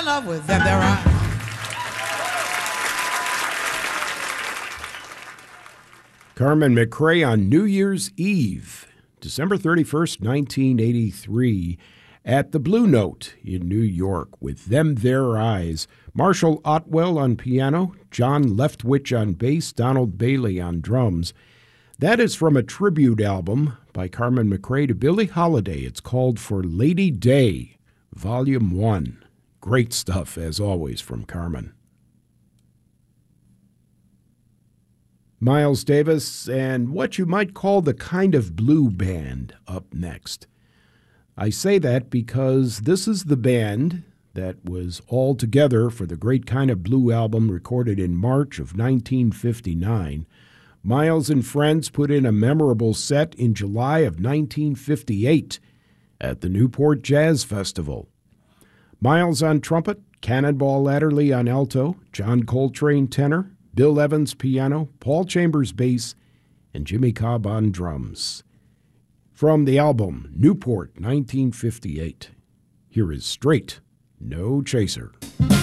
love with them their eyes. Carmen McRae on New Year's Eve, December 31st, 1983, at the Blue Note in New York with Them Their Eyes. Marshall Otwell on piano, John Leftwich on bass, Donald Bailey on drums. That is from a tribute album by Carmen McRae to Billie Holiday. It's called For Lady Day, Volume 1. Great stuff, as always, from Carmen. Miles Davis and what you might call the Kind of Blue Band up next. I say that because this is the band that was all together for the Great Kind of Blue album recorded in March of 1959. Miles and friends put in a memorable set in July of 1958 at the Newport Jazz Festival. Miles on trumpet, Cannonball Adderley on alto, John Coltrane tenor, Bill Evans piano, Paul Chambers bass, and Jimmy Cobb on drums. From the album Newport 1958, here is Straight No Chaser.